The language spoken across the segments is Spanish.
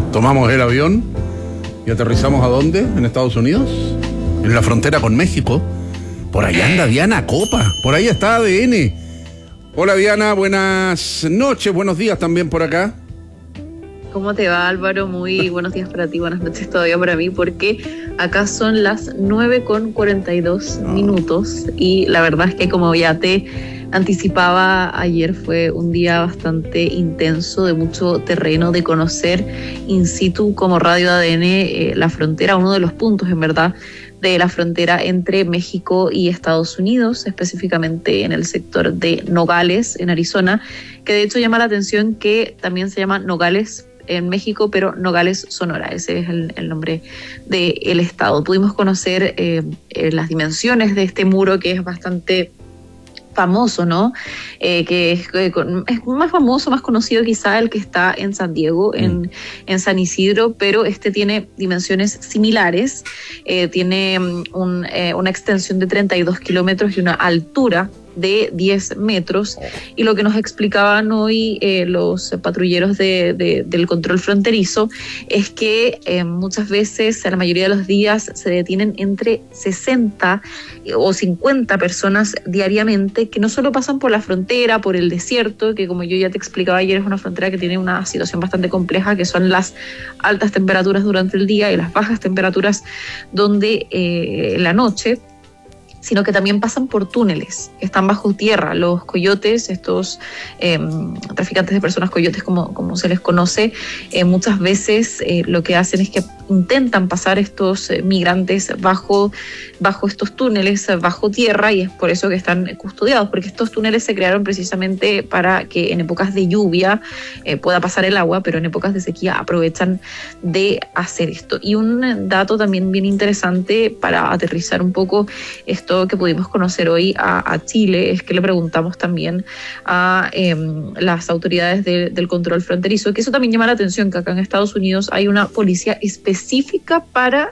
tomamos el avión y aterrizamos ¿a dónde? ¿En Estados Unidos? En la frontera con México. Por allá anda Diana Copa, por ahí está ADN. Hola Diana, buenas noches, buenos días también por acá. ¿Cómo te va, Álvaro? Muy buenos días para ti, buenas noches todavía para mí, porque acá son las 9:42 minutos y la verdad es que, como ya te anticipaba, ayer fue un día bastante intenso, de mucho terreno, de conocer in situ como Radio ADN la frontera, uno de los puntos en verdad de la frontera entre México y Estados Unidos, específicamente en el sector de Nogales, en Arizona, que de hecho llama la atención que también se llama Nogales en México, pero Nogales, Sonora, ese es el nombre del estado. Pudimos conocer las dimensiones de este muro, que es bastante famoso, ¿no? Que es más famoso, más conocido quizá el que está en San Diego, en San Isidro, pero este tiene dimensiones similares, tiene una extensión de 32 kilómetros y una altura de 10 metros, y lo que nos explicaban hoy los patrulleros del control fronterizo es que muchas veces, la mayoría de los días, se detienen entre 60 o 50 personas diariamente, que no solo pasan por la frontera, por el desierto, que como yo ya te explicaba ayer, es una frontera que tiene una situación bastante compleja, que son las altas temperaturas durante el día y las bajas temperaturas en la noche, sino que también pasan por túneles que están bajo tierra. Los coyotes, estos traficantes de personas coyotes como se les conoce, muchas veces lo que hacen es que intentan pasar estos migrantes bajo estos túneles, bajo tierra, y es por eso que están custodiados, porque estos túneles se crearon precisamente para que en épocas de lluvia pueda pasar el agua, pero en épocas de sequía aprovechan de hacer esto. Y un dato también bien interesante para aterrizar un poco esto que pudimos conocer hoy a Chile, es que le preguntamos también a las autoridades del control fronterizo, que eso también llama la atención, que acá en Estados Unidos hay una policía específica para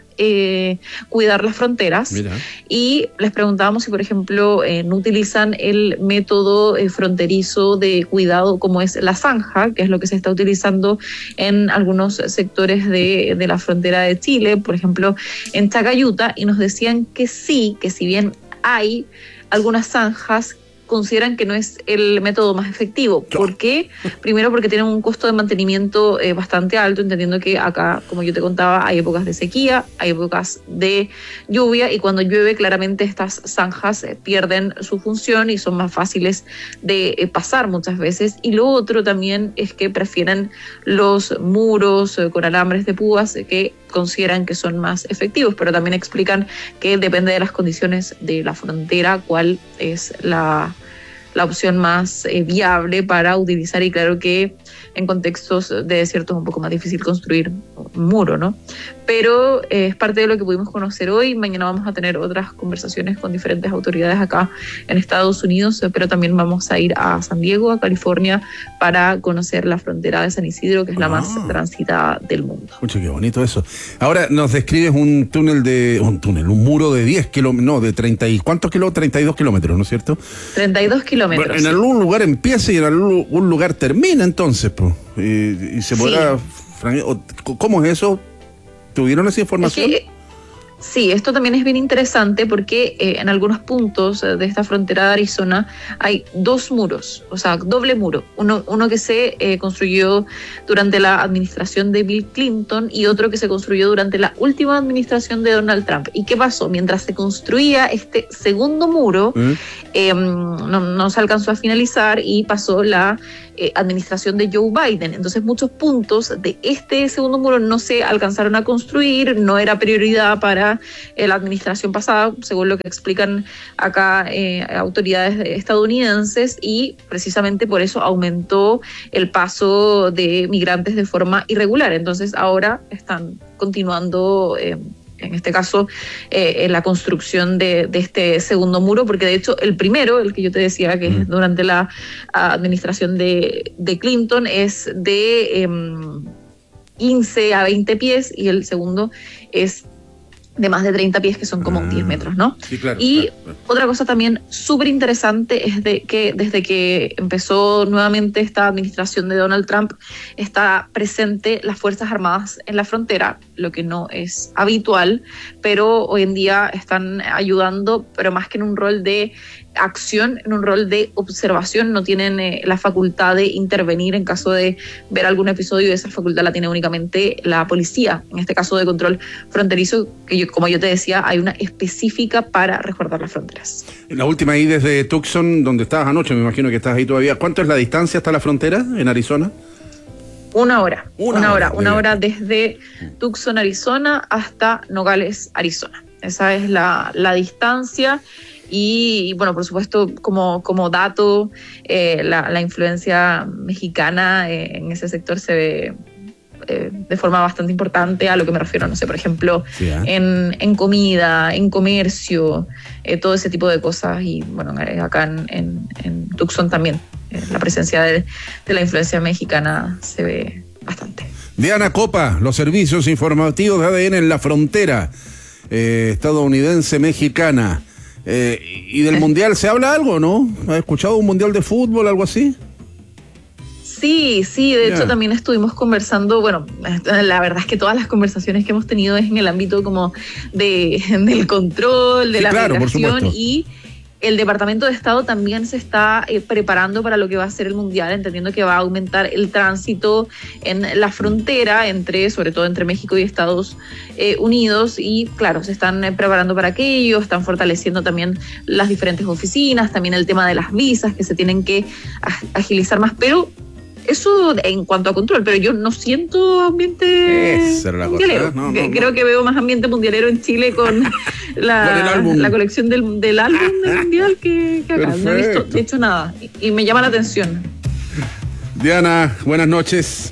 cuidar las fronteras. Mira. Y les preguntábamos si, por ejemplo, no utilizan el método fronterizo de cuidado como es la zanja, que es lo que se está utilizando en algunos sectores de la frontera de Chile, por ejemplo en Chacayuta, y nos decían que sí, que si bien hay algunas zanjas, consideran que no es el método más efectivo. ¿Por qué? Primero, porque tienen un costo de mantenimiento bastante alto, entendiendo que acá, como yo te contaba, hay épocas de sequía, hay épocas de lluvia, y cuando llueve, claramente estas zanjas pierden su función y son más fáciles de pasar muchas veces. Y lo otro también es que prefieren los muros con alambres de púas, que consideran que son más efectivos, pero también explican que depende de las condiciones de la frontera cuál es la opción más viable para utilizar, y claro que en contextos de desierto es un poco más difícil construir un muro, ¿no? Pero es parte de lo que pudimos conocer hoy. Mañana vamos a tener otras conversaciones con diferentes autoridades acá en Estados Unidos, pero también vamos a ir a San Diego, a California, para conocer la frontera de San Isidro, que es la más transitada del mundo. Mucho, qué bonito eso. Ahora nos describes un muro de 10 kilómetros, no, de 30 y ¿cuántos kilómetros? 32 kilómetros, ¿no es cierto? 32 kilómetros. Bueno, en algún lugar empieza y en algún lugar termina, entonces, pues. Y se podrá... ¿Cómo es eso? ¿Tuvieron esa información? Sí, esto también es bien interesante porque en algunos puntos de esta frontera de Arizona hay dos muros, o sea, doble muro. Uno que se construyó durante la administración de Bill Clinton y otro que se construyó durante la última administración de Donald Trump. ¿Y qué pasó? Mientras se construía este segundo muro, no se alcanzó a finalizar y pasó la administración de Joe Biden. Entonces muchos puntos de este segundo muro no se alcanzaron a construir, no era prioridad para la administración pasada, según lo que explican acá autoridades estadounidenses, y precisamente por eso aumentó el paso de migrantes de forma irregular. Entonces ahora están continuando en este caso, la construcción de este segundo muro, porque de hecho el primero, el que yo te decía que es durante la administración de Clinton, es de 15 a 20 pies, y el segundo es de más de 30 pies, que son como 10 metros, ¿no? Sí, claro. Y claro. otra cosa también súper interesante es de que desde que empezó nuevamente esta administración de Donald Trump, está presente las Fuerzas Armadas en la frontera, lo que no es habitual, pero hoy en día están ayudando, pero más que en un rol de acción, en un rol de observación. No tienen la facultad de intervenir en caso de ver algún episodio. Esa facultad la tiene únicamente la policía, en este caso de control fronterizo, que como yo te decía, hay una específica para resguardar las fronteras. La última ahí desde Tucson, donde estabas anoche, me imagino que estás ahí todavía. ¿Cuánto es la distancia hasta la frontera en Arizona? Una hora desde Tucson, Arizona, hasta Nogales, Arizona. Esa es la distancia. Y bueno, por supuesto, como dato, la influencia mexicana en ese sector se ve de forma bastante importante. A lo que me refiero, no sé, por ejemplo, sí, en comida, en comercio, todo ese tipo de cosas. Y bueno, acá en Tucson también la presencia de la influencia mexicana se ve bastante. Diana Copa, los servicios informativos de ADN en la frontera estadounidense-mexicana. ¿Y del mundial se habla algo, no? ¿Has escuchado un mundial de fútbol, algo así? Sí, de hecho también estuvimos conversando. Bueno, la verdad es que todas las conversaciones que hemos tenido es en el ámbito como del control, de la migración, y el Departamento de Estado también se está preparando para lo que va a ser el Mundial, entendiendo que va a aumentar el tránsito en la frontera, sobre todo entre México y Estados Unidos, y claro, se están preparando para aquello, están fortaleciendo también las diferentes oficinas, también el tema de las visas que se tienen que agilizar más, pero eso en cuanto a control, pero yo no siento ambiente mundialero. Creo que veo más ambiente mundialero en Chile con la colección del álbum del mundial que acá. Perfecto. No he visto, de hecho, nada. Y me llama la atención. Diana, buenas noches.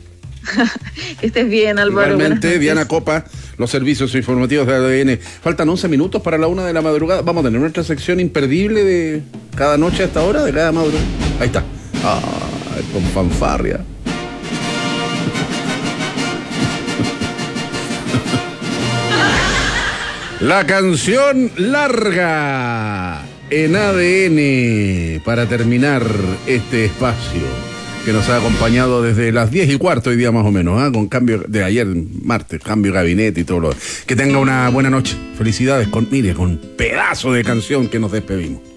Que estés bien, Álvaro. Igualmente, Diana Copa, los servicios informativos de ADN. Faltan 11 minutos para la 1 de la madrugada. Vamos a tener nuestra sección imperdible de cada noche a esta hora, de cada madrugada. Ahí está. Con fanfarria. La canción larga en ADN para terminar este espacio que nos ha acompañado desde las 10:15 hoy día más o menos, con cambio de ayer, martes, cambio de gabinete y todo lo. Que tenga una buena noche. Felicidades con pedazo de canción que nos despedimos.